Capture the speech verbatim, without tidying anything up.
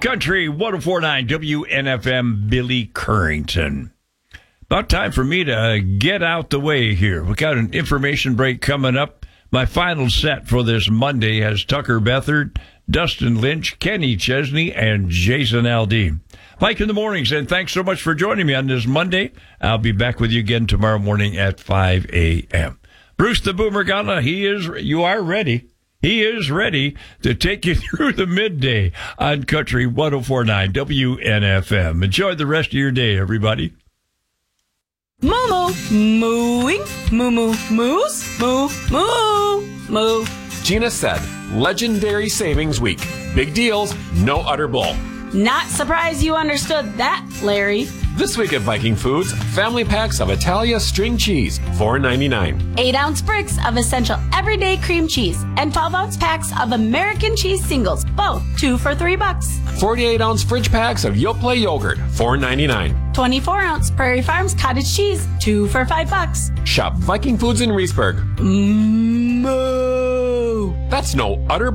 Country one oh four point nine W N F M, Billy Currington. About time for me to get out the way here. We got an information break coming up. My final set for this Monday has Tucker Bethard, Dustin Lynch, Kenny Chesney, and Jason Aldean. Mike in the mornings, and thanks so much for joining me on this Monday. I'll be back with you again tomorrow morning at five a.m. Bruce the Boomer Gunna, he is, you are ready. He is ready to take you through the midday on Country one oh four point nine W N F M. Enjoy the rest of your day, everybody. Moo mooing, moo moo moose, moo moo moo. Gina said, legendary savings week. Big deals, no utter bull. Not surprised you understood that, Larry. This week at Viking Foods, family packs of Italia string cheese, four ninety-nine. eight ounce bricks of essential everyday cream cheese and twelve ounce packs of American cheese singles, both two for three bucks. forty-eight ounce fridge packs of Yoplait yogurt, four ninety-nine. twenty-four ounce Prairie Farms cottage cheese, two for five bucks. Shop Viking Foods in Reesburg. Moo. That's no utter